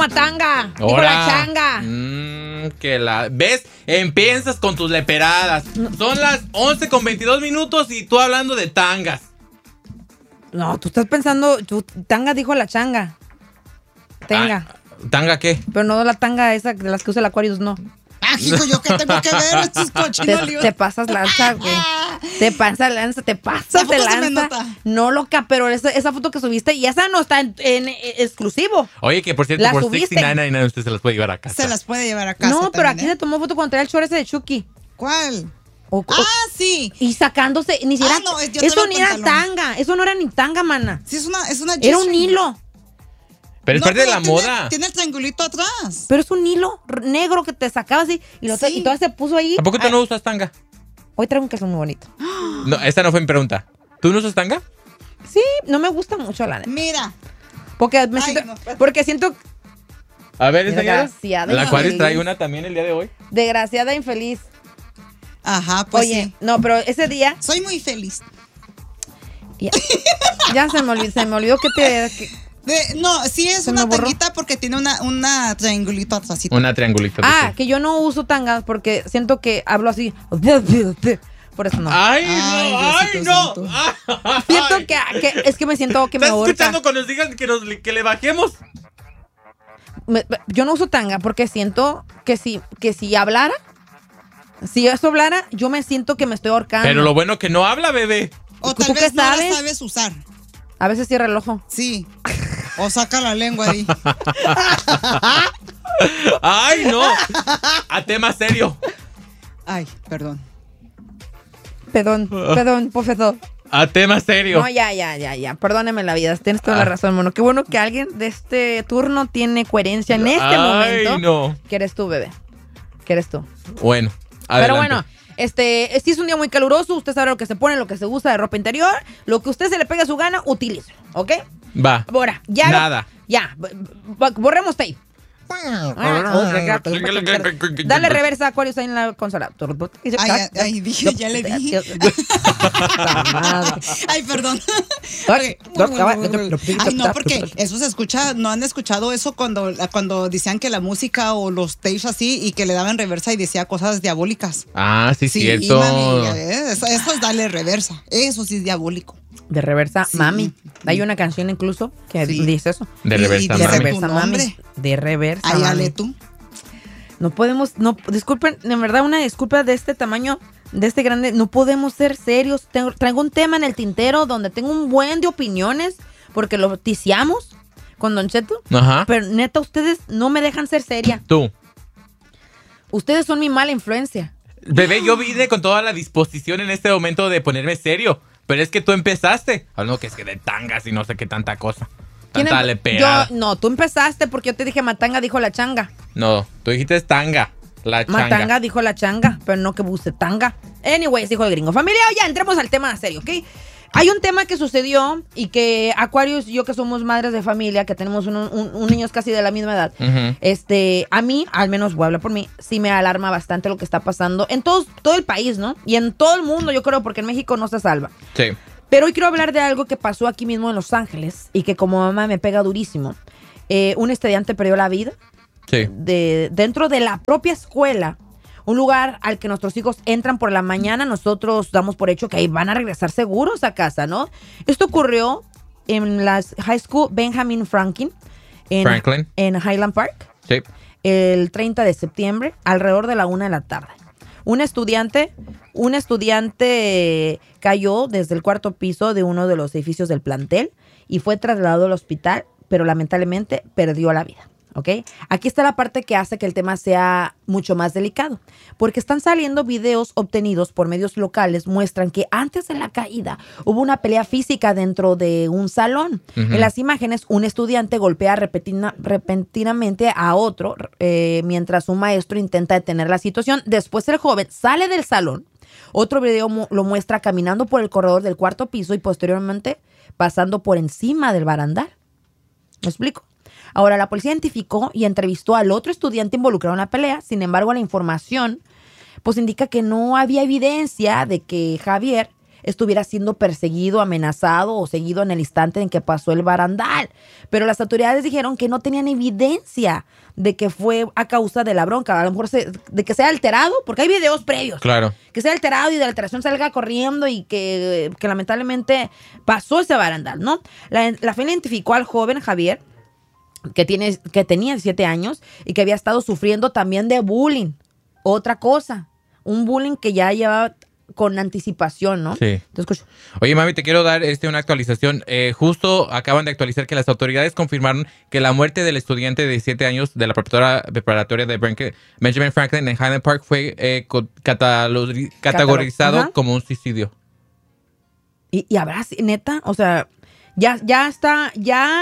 Matanga. Dijo la changa. ¿Ves? Empiezas con tus leperadas. Son las 11:22 y tú hablando de tangas. No, tú estás pensando, tanga dijo la changa. Tenga. ¿Tanga qué? Pero no la tanga esa de las que usa el Aquarius, no. Hijo, ¿yo qué tengo que ver? Estos cochinos. Te pasas lanza, güey. Te pasas de lanza. No, loca, pero esa foto que subiste, y esa no está en exclusivo. Oye, que por cierto, por $69.99 usted se las puede llevar a casa. Se las puede llevar a casa. No, pero aquí se tomó foto cuando traía el short ese de Chucky. ¿Cuál? Sí. Y sacándose, ni siquiera. No, eso ni era tanga. Eso no era ni tanga, mana. Sí, es una era un hilo. Pero es parte de la moda. Tiene el triangulito atrás. Pero es un hilo negro que te sacaba así y todo se puso ahí. ¿A poco tú no usas tanga? Hoy traigo un calzón muy bonito. No, esta no fue mi pregunta. ¿Tú no usas tanga? Sí, no me gusta mucho la neta. Mira. Porque siento. A ver, enseñala. La Aquarius trae una también el día de hoy. Desgraciada infeliz. Ajá, pues Oye, sí. No, pero ese día. Soy muy feliz. Ya se me olvidó que te. No, sí es una tanguita porque tiene una triangulito atrásito. Una triangulito. Que yo no uso tangas porque siento que hablo así. Por eso no. ¡Ay, no! Siento que es que me siento que me ahorca. ¿Estás escuchando cuando nos digan que le bajemos? Yo no uso tanga porque siento que si hablara, si eso hablara, yo me siento que me estoy ahorcando. Pero lo bueno que no habla, bebé. O tal vez no la sabes usar. A veces cierra el ojo. Sí. O saca la lengua ahí. ¡Ay, no! A tema serio. Ay, perdón, profesor. A tema serio. No, ya. Perdóneme la vida. Tienes toda la razón, mono. Qué bueno que alguien de este turno tiene coherencia en este momento. No. Que eres tú, bebé. Que eres tú. Bueno, adelante. Pero bueno, sí es un día muy caluroso. Usted sabe lo que se pone, lo que se usa de ropa interior. Lo que usted se le pegue a su gana, utilícelo, ¿ok? Va. Ahora, ya. Nada. Borremos tape. Dale reversa a Aquarius ahí en la consola. Dije, ya le dije. Ay, perdón. Ay, no, porque eso se escucha, ¿no han escuchado eso cuando decían que la música o los tapes así y que le daban reversa y decía cosas diabólicas? Sí, cierto. Mami, eso es darle reversa. Eso sí es diabólico. De reversa, mami. Hay una canción incluso que dice eso. De reversa, mami. De reversa, mami. De reversa, mami. Dale tú. No podemos, disculpen, de verdad, una disculpa de este tamaño, de este grande. No podemos ser serios. Traigo un tema en el tintero donde tengo un buen de opiniones porque lo ticiamos con Don Cheto. Ajá. Pero neta, ustedes no me dejan ser seria. Tú. Ustedes son mi mala influencia. Bebé, yo vine con toda la disposición en este momento de ponerme serio. Pero es que tú empezaste. Hablando que es que de tangas y no sé qué tanta cosa. Tanta lepera. No, tú empezaste porque yo te dije Matanga dijo la changa. No, tú dijiste tanga. La changa. Matanga dijo la changa, pero no que buste tanga. Anyways, dijo el gringo. Familia, ya entremos al tema serio, ¿ok? Hay un tema que sucedió y que Aquarius y yo, que somos madres de familia, que tenemos un niños casi de la misma edad, a mí, al menos voy a hablar por mí, sí me alarma bastante lo que está pasando en todo el país, ¿no? Y en todo el mundo, yo creo, porque en México no se salva. Sí. Pero hoy quiero hablar de algo que pasó aquí mismo en Los Ángeles y que como mamá me pega durísimo. Un estudiante perdió la vida. Sí. Dentro de la propia escuela. Un lugar al que nuestros hijos entran por la mañana, nosotros damos por hecho que ahí van a regresar seguros a casa, ¿no? Esto ocurrió en la High School Benjamin Franklin en Highland Park. Sí. El 30 de septiembre, alrededor de la 1 de la tarde. Un estudiante cayó desde el cuarto piso de uno de los edificios del plantel y fue trasladado al hospital, pero lamentablemente perdió la vida. ¿Ok? Aquí está la parte que hace que el tema sea mucho más delicado, porque están saliendo videos obtenidos por medios locales, muestran que antes de la caída hubo una pelea física dentro de un salón. En las imágenes, un estudiante golpea repentinamente a otro mientras un maestro intenta detener la situación. Después el joven sale del salón. Otro video lo muestra caminando por el corredor del cuarto piso y posteriormente pasando por encima del barandal. ¿Me explico? Ahora, la policía identificó y entrevistó al otro estudiante involucrado en la pelea. Sin embargo, la información pues indica que no había evidencia de que Javier estuviera siendo perseguido, amenazado o seguido en el instante en que pasó el barandal. Pero las autoridades dijeron que no tenían evidencia de que fue a causa de la bronca. A lo mejor de que sea alterado, porque hay videos previos. Claro. Que sea alterado y de la alteración salga corriendo y que lamentablemente pasó ese barandal, ¿no? La familia identificó al joven Javier, que tenía 17 años y que había estado sufriendo también de bullying. Otra cosa, un bullying que ya llevaba con anticipación, ¿no? Sí. Te escucho. Oye, mami, te quiero dar una actualización. Justo acaban de actualizar que las autoridades confirmaron que la muerte del estudiante de 17 años de la preparatoria de Benjamin Franklin en Highland Park fue categorizado como un suicidio. ¿Y habrá, neta? O sea, ya está,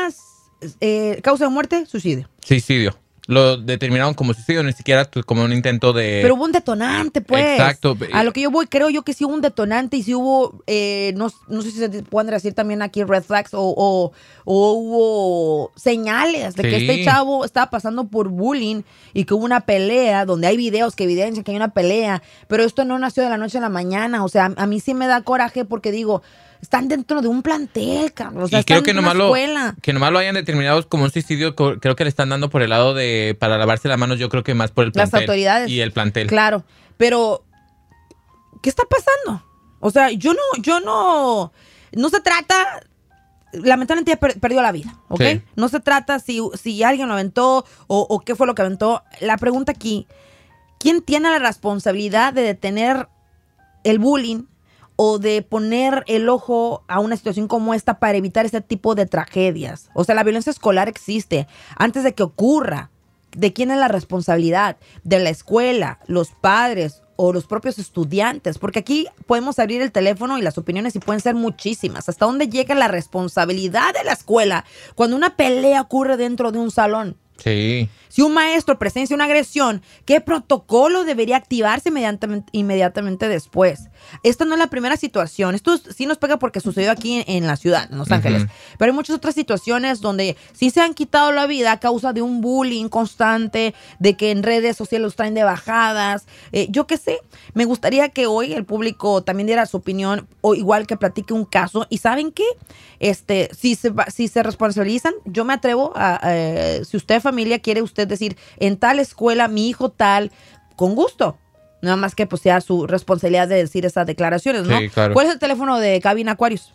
causa de muerte, suicidio. Suicidio. Lo determinaron como suicidio, ni siquiera como un intento de... Pero hubo un detonante, pues. Exacto. A lo que yo voy, creo yo que sí hubo un detonante y sí hubo, no sé si se pueden decir también aquí red flags o hubo señales de que este chavo estaba pasando por bullying y que hubo una pelea, donde hay videos que evidencian que hay una pelea, pero esto no nació de la noche a la mañana. O sea, a mí sí me da coraje porque digo... Están dentro de un plantel, cabrón. O sea, y creo que nomás lo hayan determinado como un suicidio, creo que le están dando por el lado de para lavarse las manos, yo creo que más por el plantel. Las autoridades. Y el plantel. Claro, pero ¿qué está pasando? O sea, no se trata, lamentablemente ya perdió la vida, ¿ok? Sí. No se trata si alguien lo aventó o qué fue lo que aventó. La pregunta aquí, ¿quién tiene la responsabilidad de detener el bullying o de poner el ojo a una situación como esta para evitar este tipo de tragedias? O sea, la violencia escolar existe. Antes de que ocurra, ¿de quién es la responsabilidad? ¿De la escuela, los padres o los propios estudiantes? Porque aquí podemos abrir el teléfono y las opiniones y pueden ser muchísimas. ¿Hasta dónde llega la responsabilidad de la escuela cuando una pelea ocurre dentro de un salón? Sí. Si un maestro presencia una agresión, ¿qué protocolo debería activarse inmediatamente después? Esta no es la primera situación. Esto sí nos pega porque sucedió aquí en la ciudad, en Los Ángeles. Pero hay muchas otras situaciones donde sí se han quitado la vida a causa de un bullying constante, de que en redes sociales los traen de bajadas. Yo qué sé. Me gustaría que hoy el público también diera su opinión o igual que platique un caso. ¿Y saben qué? Si se responsabilizan, yo me atrevo si usted familia quiere usted decir en tal escuela mi hijo tal, con gusto, nada más que pues sea su responsabilidad de decir esas declaraciones, ¿no? Sí, claro. ¿Cuál es el teléfono de Cabina Aquarius?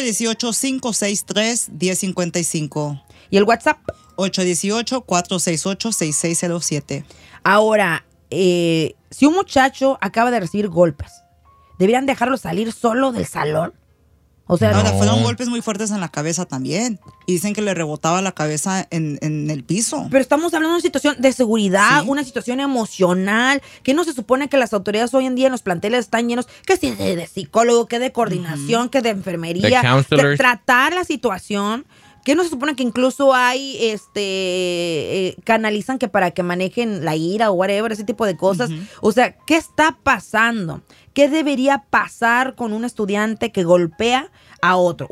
818-563-1055 y el WhatsApp 818-468-6607. Ahora, si un muchacho acaba de recibir golpes, ¿deberían dejarlo salir solo del salón? O sea, ahora, fueron golpes muy fuertes en la cabeza también. Y dicen que le rebotaba la cabeza en el piso. Pero estamos hablando de una situación de seguridad, una situación emocional, que no se supone que las autoridades hoy en día en los planteles están llenos, que si de psicólogo, que de coordinación, que de enfermería, de tratar la situación. ¿Qué no se supone que incluso hay, canalizan que para que manejen la ira o whatever, ese tipo de cosas? O sea, ¿qué está pasando? ¿Qué debería pasar con un estudiante que golpea a otro?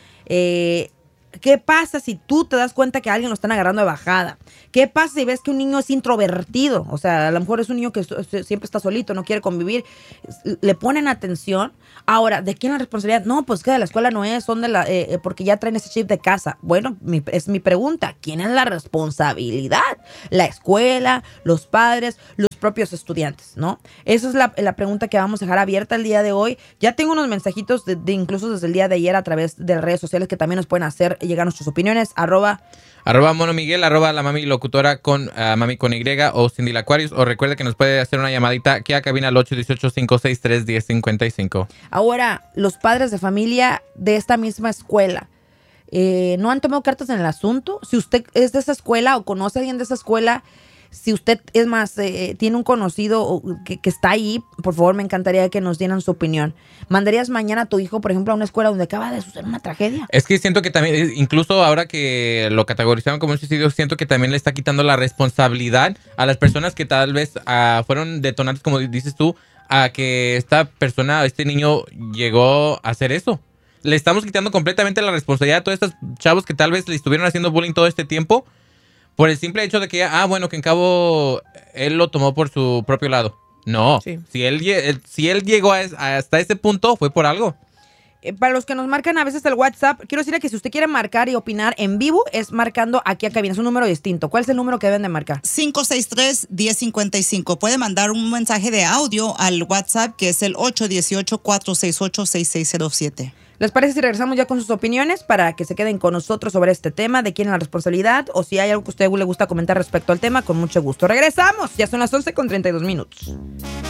¿Qué pasa si tú te das cuenta que a alguien lo están agarrando de bajada? ¿Qué pasa si ves que un niño es introvertido? O sea, a lo mejor es un niño que siempre está solito, no quiere convivir. Le ponen atención. Ahora, ¿de quién es la responsabilidad? No, pues que de la escuela no es, son porque ya traen ese chip de casa. Bueno, es mi pregunta. ¿Quién es la responsabilidad? ¿La escuela, los padres, los propios estudiantes, ¿no? Esa es la pregunta que vamos a dejar abierta el día de hoy. Ya tengo unos mensajitos de incluso desde el día de ayer a través de redes sociales que también nos pueden hacer llegar nuestras opiniones. @. Mono Miguel, @la mami locutora con mami con Y o Cindy la Aquarius. O recuerde que nos puede hacer una llamadita aquí a cabina al 818-563-1055. Ahora, los padres de familia de esta misma escuela, ¿no han tomado cartas en el asunto? Si usted es de esa escuela o conoce a alguien de esa escuela, si usted, es más, tiene un conocido que está ahí, por favor, me encantaría que nos dieran su opinión. ¿Mandarías mañana a tu hijo, por ejemplo, a una escuela donde acaba de suceder una tragedia? Es que siento que también, incluso ahora que lo categorizaron como un suicidio, siento que también le está quitando la responsabilidad a las personas que tal vez fueron detonantes, como dices tú, a que esta persona, este niño llegó a hacer eso. Le estamos quitando completamente la responsabilidad a todos estos chavos que tal vez le estuvieron haciendo bullying todo este tiempo. Por el simple hecho de que, bueno, que en cabo él lo tomó por su propio lado. No, sí. Si él llegó hasta ese punto fue por algo. para los que nos marcan a veces el WhatsApp, quiero decirle que si usted quiere marcar y opinar en vivo, es marcando aquí a cabina. Es un número distinto. ¿Cuál es el número que deben de marcar? 563-1055. Puede mandar un mensaje de audio al WhatsApp, que es el 818-468-6607. ¿Les parece si regresamos ya con sus opiniones para que se queden con nosotros sobre este tema, de quién es la responsabilidad, o si hay algo que a usted le gusta comentar respecto al tema, con mucho gusto? Regresamos, ya son las 11:32.